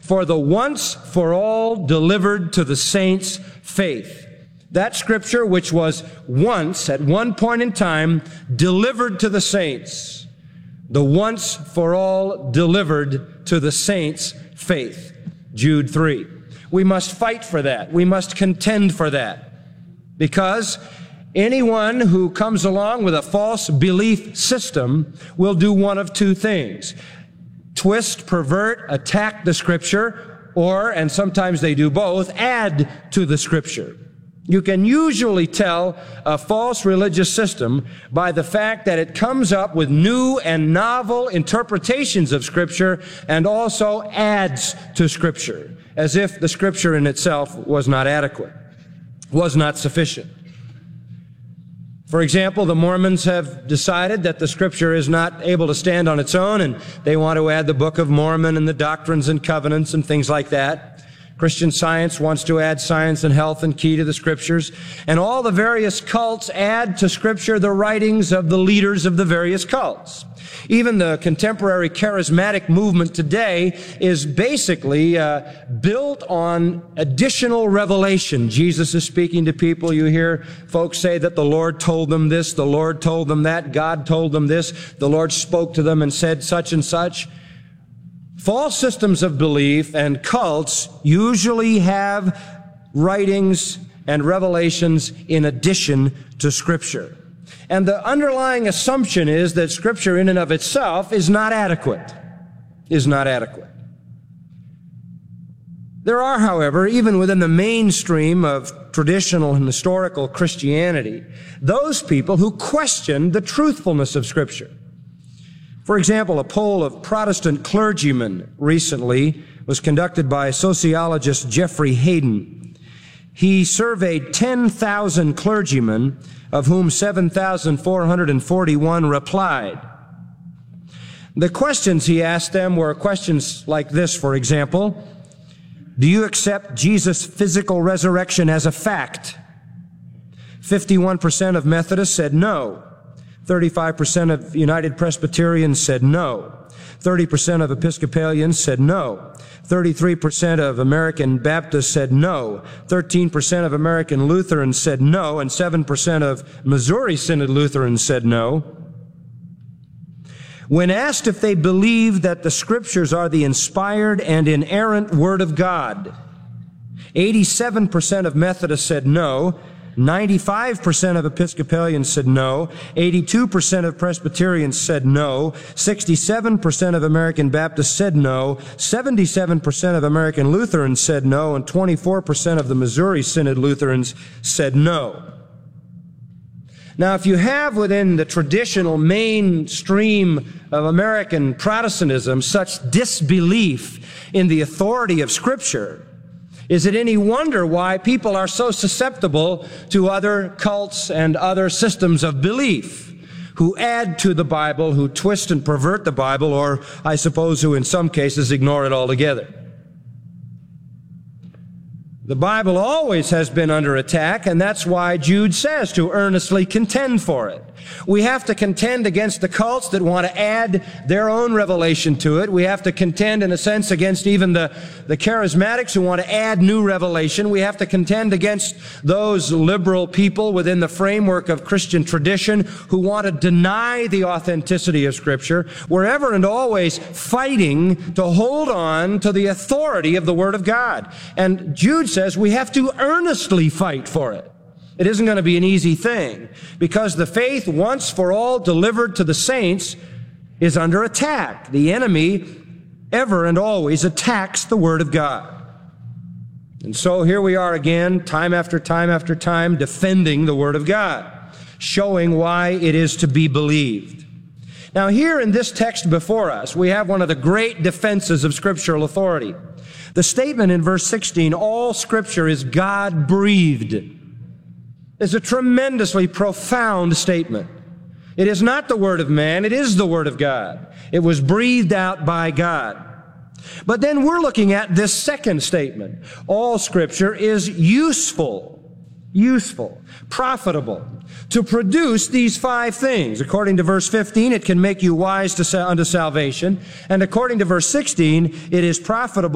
for the once for all delivered to the saints faith. That Scripture which was once, at one point in time, delivered to the saints. The once for all delivered to the saints faith. Jude 3. We must fight for that. We must contend for that. Because anyone who comes along with a false belief system will do one of two things: twist, pervert, attack the Scripture, or, and sometimes they do both, add to the Scripture. You can usually tell a false religious system by the fact that it comes up with new and novel interpretations of Scripture and also adds to Scripture, as if the Scripture in itself was not adequate, was not sufficient. For example, the Mormons have decided that the Scripture is not able to stand on its own, and they want to add the Book of Mormon and the Doctrines and Covenants and things like that. Christian Science wants to add Science and Health and Key to the Scriptures. And all the various cults add to Scripture the writings of the leaders of the various cults. Even the contemporary charismatic movement today is basically built on additional revelation. Jesus is speaking to people. You hear folks say that the Lord told them this, the Lord told them that, God told them this, the Lord spoke to them and said such and such. False systems of belief and cults usually have writings and revelations in addition to Scripture. And the underlying assumption is that Scripture in and of itself is not adequate. There are, however, even within the mainstream of traditional and historical Christianity, those people who question the truthfulness of Scripture. For example, a poll of Protestant clergymen recently was conducted by sociologist Jeffrey Hayden. He surveyed 10,000 clergymen, of whom 7,441 replied. The questions he asked them were questions like this, for example: do you accept Jesus' physical resurrection as a fact? 51% of Methodists said no. 35% of United Presbyterians said no. 30% of Episcopalians said no. 33% of American Baptists said no. 13% of American Lutherans said no. And 7% of Missouri Synod Lutherans said no. When asked if they believe that the Scriptures are the inspired and inerrant Word of God, 87% of Methodists said no. 95% of Episcopalians said no, 82% of Presbyterians said no, 67% of American Baptists said no, 77% of American Lutherans said no, and 24% of the Missouri Synod Lutherans said no. Now, if you have within the traditional mainstream of American Protestantism such disbelief in the authority of Scripture, is it any wonder why people are so susceptible to other cults and other systems of belief, who add to the Bible, who twist and pervert the Bible, or I suppose who in some cases ignore it altogether? The Bible always has been under attack, and that's why Jude says to earnestly contend for it. We have to contend against the cults that want to add their own revelation to it. We have to contend, in a sense, against even the charismatics who want to add new revelation. We have to contend against those liberal people within the framework of Christian tradition who want to deny the authenticity of Scripture. We're ever and always fighting to hold on to the authority of the Word of God. And Jude says we have to earnestly fight for it. It isn't going to be an easy thing, because the faith once for all delivered to the saints is under attack. The enemy ever and always attacks the Word of God. And so here we are again, time after time after time, defending the Word of God, showing why it is to be believed. Now here in this text before us, we have one of the great defenses of scriptural authority. The statement in verse 16, all Scripture is God-breathed, is a tremendously profound statement. It is not the word of man, it is the Word of God. It was breathed out by God. But then we're looking at this second statement. All Scripture is useful, profitable, to produce these five things. According to verse 15, it can make you wise unto salvation. And according to verse 16, it is profitable